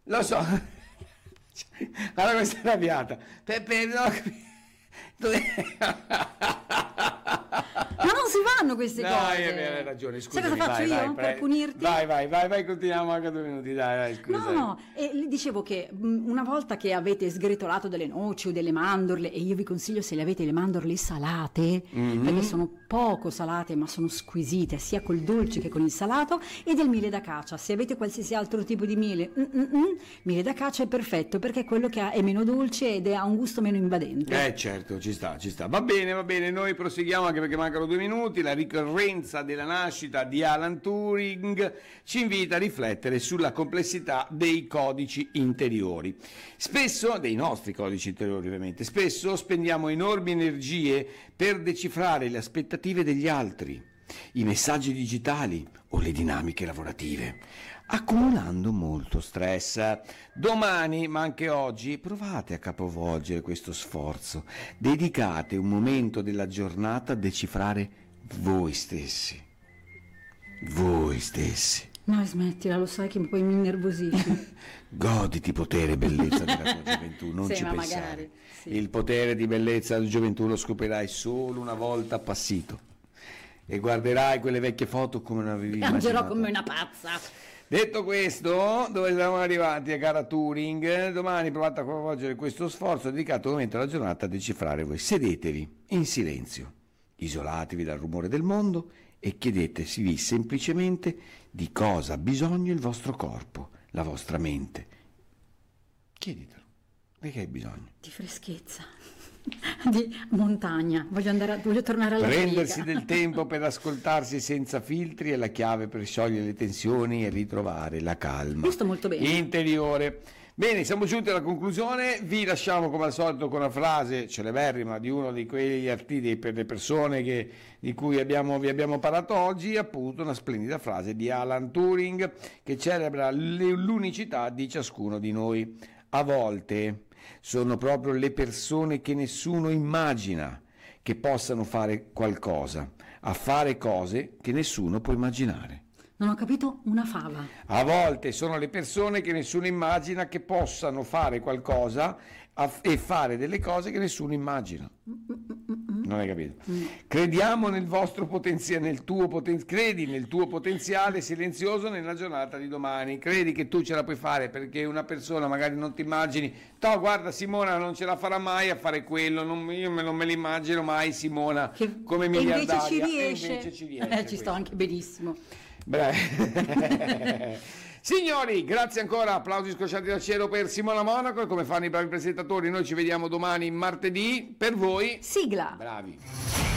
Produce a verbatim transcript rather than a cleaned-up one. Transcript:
Lo so. Guarda questa arrabbiata. Peppe, no. Ma non si fanno queste dai, cose. Dai, hai ragione, scusami. Sai cosa faccio vai, io vai, per pre- punirti? Vai, vai, vai, vai, continuiamo anche due minuti, dai, dai, scusa. No, no, e le dicevo che mh, una volta che avete sgretolato delle noci o delle mandorle, e io vi consiglio, se le avete le mandorle salate, Mm-hmm. perché sono poco salate ma sono squisite, sia col dolce che con il salato, e del miele d'acacia. Se avete qualsiasi altro tipo di miele, mm, mm, mm, miele d'acacia è perfetto, perché è quello che ha, è meno dolce ed è, ha un gusto meno invadente. Eh certo, ci sta, ci sta. Va bene, va bene, noi proseguiamo anche perché mancano due minuti. La ricorrenza della nascita di Alan Turing ci invita a riflettere sulla complessità dei codici interiori. Spesso, dei nostri codici interiori ovviamente, spesso spendiamo enormi energie per decifrare le aspettative degli altri, i messaggi digitali o le dinamiche lavorative, accumulando molto stress. Domani, ma anche oggi, provate a capovolgere questo sforzo. Dedicate un momento della giornata a decifrare voi stessi. Voi stessi. No, smettila, lo sai che poi mi innervosisci. Goditi potere e bellezza della tua gioventù, non Sì, ci ma pensare. magari, sì. Il potere di bellezza della gioventù lo scoprirai solo una volta appassito e guarderai quelle vecchie foto come non avevi Piangerò immaginato. come una pazza. Detto questo, dove siamo arrivati, cara Turing? Domani provate a coinvolgere questo sforzo dedicato un momento alla giornata a decifrare voi. Sedetevi in silenzio, isolatevi dal rumore del mondo e chiedetevi semplicemente di cosa ha bisogno il vostro corpo, la vostra mente. Chieditelo, di che hai bisogno? Di freschezza, di montagna, voglio andare a, voglio tornare alla Prendersi riga. del tempo per ascoltarsi senza filtri è la chiave per sciogliere le tensioni e ritrovare la calma Questo molto bene. interiore. Bene, siamo giunti alla conclusione, vi lasciamo come al solito con una frase celeberrima di uno di quegli artisti per le persone che, di cui abbiamo, vi abbiamo parlato oggi, appunto una splendida frase di Alan Turing che celebra l'unicità di ciascuno di noi. A volte sono proprio le persone che nessuno immagina che possano fare qualcosa, a fare cose che nessuno può immaginare. Non ho capito una fava. A volte sono le persone che nessuno immagina che possano fare qualcosa a- e fare delle cose che nessuno immagina. Non hai capito? Crediamo nel vostro potenziale, nel tuo poten- credi nel tuo potenziale silenzioso nella giornata di domani. Credi che tu ce la puoi fare perché una persona magari non ti immagini. No, guarda, Simona non ce la farà mai a fare quello. Non, io me- non me l'immagino mai, Simona, Che, come e invece miliardaria. ci E riesce. invece ci riesce Eh, ci questo. sto anche benissimo. Beh. Signori, grazie ancora, applausi scocciati dal cielo per Simona Monaco e come fanno i bravi presentatori, noi ci vediamo domani martedì, per voi Sigla. bravi.